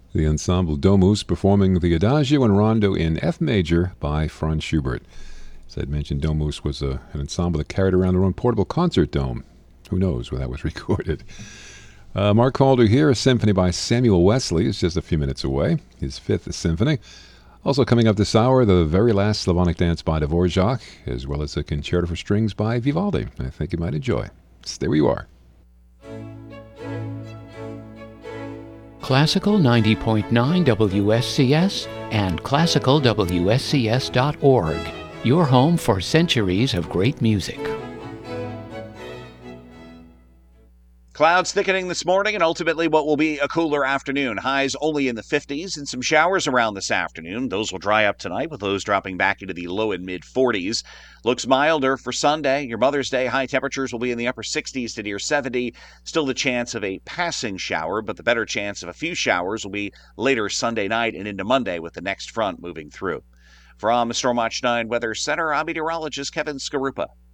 The Ensemble Domus performing the Adagio and Rondo in F major by Franz Schubert. As I'd mentioned, Domus was an ensemble that carried around their own portable concert dome. Who knows where that was recorded? Mark Calder here. A symphony by Samuel Wesley is just a few minutes away, his fifth symphony. Also coming up this hour, the very last Slavonic dance by Dvorak, as well as a concerto for strings by Vivaldi. I think you might enjoy. Stay where you are. Classical 90.9 WSCS and classicalwscs.org. Your home for centuries of great music. Clouds thickening this morning and ultimately what will be a cooler afternoon. Highs only in the 50s and some showers around this afternoon. Those will dry up tonight with lows dropping back into the low and mid 40s. Looks milder for Sunday. Your Mother's Day high temperatures will be in the upper 60s to near 70. Still the chance of a passing shower, but the better chance of a few showers will be later Sunday night and into Monday with the next front moving through. From Storm Watch 9 Weather Center, I'm meteorologist Kevin Skarupa.